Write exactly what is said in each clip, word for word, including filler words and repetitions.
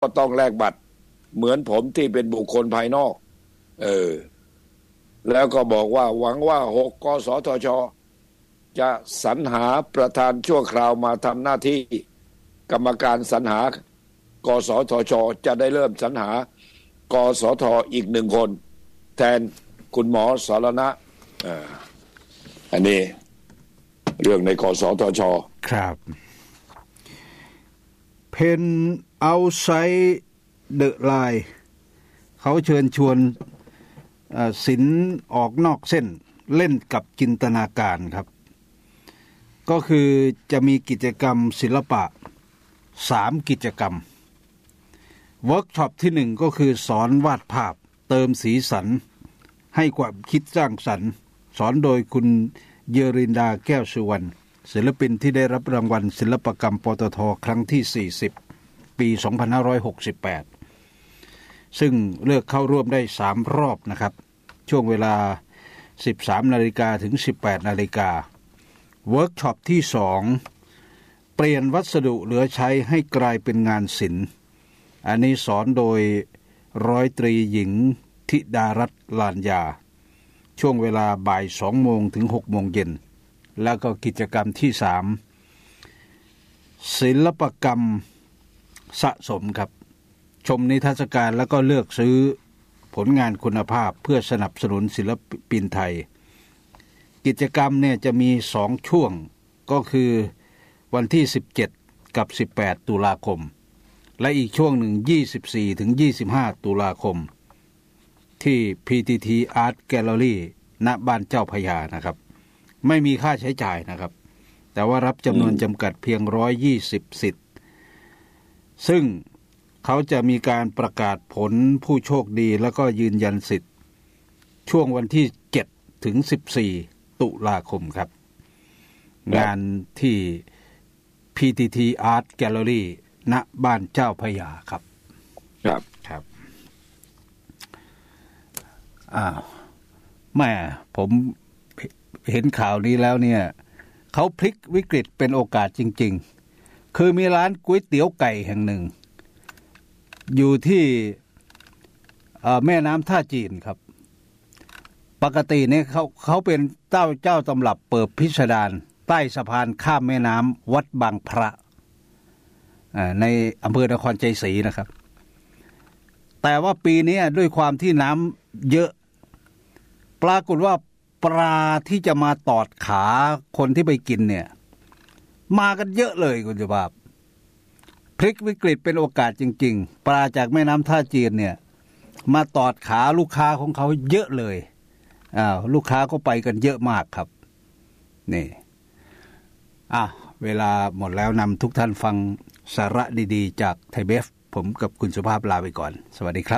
ก็ต้องแลกบัตรเหมือนผมที่เป็นบุคคลภายนอกเออแล้วก็บอกว่าหวังว่าหกกสทช.จะสรรหาประธานชั่วคราวมาทำหน้าที่กรรมการสรรหากสทช.จะได้เริ่มสรรหากสทอีกหนึ่งคนแทนคุณหมอสรณะอ่าอันนี้เรื่องในกสทช. ครับเพนเอาไซเดอะไลน์เขาเชิญชวนศิลป์ออกนอกเส้นเล่นกับจินตนาการครับก็คือจะมีกิจกรรมศิลปะสามกิจกรรมเวิร์กช็อปที่หนึ่งก็คือสอนวาดภาพเติมสีสันให้ความคิดสร้างสรรค์สอนโดยคุณเยรินดาแก้วสุวรรณศิลปินที่ได้รับรางวัลศิลปกรรมปตท.ครั้งที่สี่สิบปีสองพันห้าร้อยหกสิบแปดซึ่งเลือกเข้าร่วมได้สามรอบนะครับช่วงเวลา สิบสาม นาฬิกาถึง สิบแปด นาฬิกาเวิร์กช็อปที่สองเปลี่ยนวัสดุเหลือใช้ให้กลายเป็นงานศิลป์อันนี้สอนโดยร้อยตรีหญิงธิดารัตน์ลานยาช่วงเวลาบ่ายสองโมงถึงหกโมงเย็นแล้วก็กิจกรรมที่สามศิลปกรรมสะสมครับชมนิทรรศการแล้วก็เลือกซื้อผลงานคุณภาพเพื่อสนับสนุนศิลปินไทยกิจกรรมเนี่ยจะมีสองช่วงก็คือวันที่สิบเจ็ดกับสิบแปดตุลาคมและอีกช่วงหนึ่งยี่สิบสี่ถึงยี่สิบห้าตุลาคมที่ พี ที ที Art Gallery ณบ้านเจ้าพระยานะครับไม่มีค่าใช้จ่ายนะครับแต่ว่ารับจำนวนจำกัดเพียงหนึ่งร้อยยี่สิบสิทธิ์ซึ่งเขาจะมีการประกาศผลผู้โชคดีแล้วก็ยืนยันสิทธิ์ช่วงวันที่เจ็ดถึงสิบสี่ตุลาคมครับงานที่ พี ที ที Art Gallery ณบ้านเจ้าพระยาครับครับครับอ้าวแม่ผมเห็นข่าวนี้แล้วเนี่ยเขาพลิกวิกฤตเป็นโอกาสจริงๆคือมีร้านก๋วยเตี๋ยวไก่แห่งหนึ่งอยู่ที่แม่น้ำท่าจีนครับปกติเนี่ยเขาเขาเป็นเจ้าเจ้าตำรับเปิบพิสดารใต้สะพานข้ามแม่น้ำวัดบางพระในอำเภอนครชัยศรีนะครับแต่ว่าปีนี้ด้วยความที่น้ำเยอะปรากฏว่าปลาที่จะมาตอดขาคนที่ไปกินเนี่ยมากันเยอะเลยคุณสุภาพพลิกวิกฤตเป็นโอกาสจริงๆปลาจากแม่น้ำท่าจีนเนี่ยมาตอดขาลูกค้าของเขาเยอะเลยอ้าวลูกค้าก็ไปกันเยอะมากครับนี่อ่ะเวลาหมดแล้วนำทุกท่านฟังสาระดีๆจากไทยเบฟผมกับคุณสุภาพลาไปก่อนสวัสดีครับ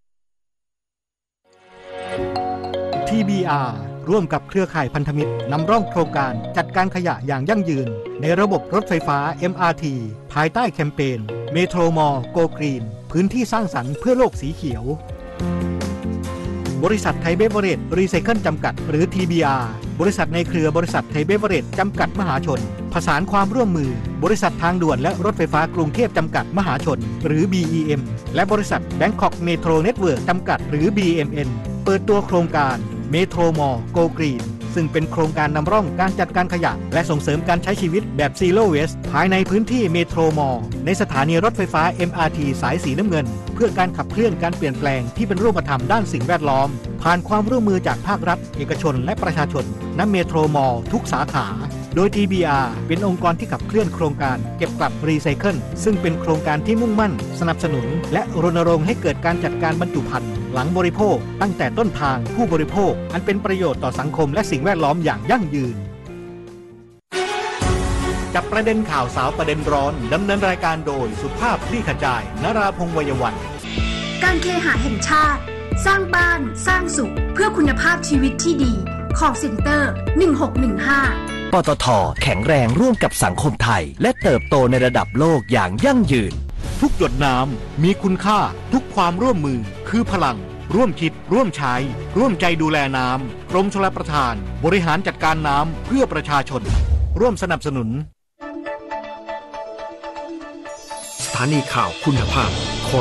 ที บี อาร์ ร่วมกับเครือข่ายพันธมิตรนำร่องโครงการจัดการขยะอย่างยั่งยืนในระบบรถไฟฟ้า เอ็ม อาร์ ที ภายใต้แคมเปญเมโทรมอลโกกรีนพื้นที่สร้างสรรค์เพื่อโลกสีเขียวบริษัทไทยเบเวอเรจรีไซเคิลจำกัดหรือ ที บี อาร์ บริษัทในเครือบริษัทไทยเบเวอเรจจำกัดมหาชนผสานความร่วมมือบริษัททางด่วนและรถไฟฟ้ากรุงเทพจำกัดมหาชนหรือ บี อี เอ็ม และบริษัท Bangkok Metro Network จำกัดหรือ บี เอ็ม เอ็น เปิดตัวโครงการเมโทรมอลโกกรีนซึ่งเป็นโครงการนำร่องการจัดการขยะและส่งเสริมการใช้ชีวิตแบบ Zero Waste ภายในพื้นที่เมโทรมอลในสถานีรถไฟฟ้า เอ็ม อาร์ ที สายสีน้ำเงินเพื่อการขับเคลื่อนการเปลี่ยนแปลงที่เป็นรูปธรรมด้านสิ่งแวดล้อมผ่านความร่วมมือจากภาครัฐเอกชนและประชาชนณเมโทรมอลทุกสาขาโดย ที บี อาร์ เป็นองค์กรที่ขับเคลื่อนโครงการเก็บกลับรีไซเคิลซึ่งเป็นโครงการที่มุ่งมั่นสนับสนุนและรณรงค์ให้เกิดการจัดการบรรจุภัณฑ์หลังบริโภคตั้งแต่ต้นทางผู้บริโภคอันเป็นประโยชน์ต่อสังคมและสิ่งแวดล้อมอย่างยั่งยืนจับประเด็นข่าวสาวประเด็นร้อนดำเนินรายการโดยสุภาพคลี่ขจายนราพงษ์ วัยวันการเคหะแห่งชาติสร้างบ้านสร้างสุขเพื่อคุณภาพชีวิตที่ดีcall center หนึ่งหกหนึ่งห้าปตท.แข็งแรงร่วมกับสังคมไทยและเติบโตในระดับโลกอย่างยั่งยืนทุกหยดน้ำมีคุณค่าทุกความร่วมมือคือพลังร่วมคิดร่วมใช้ร่วมใจดูแลน้ำกรมชลประทานบริหารจัดการน้ำเพื่อประชาชนร่วมสนับสนุนสถานีข่าวคุณภาพ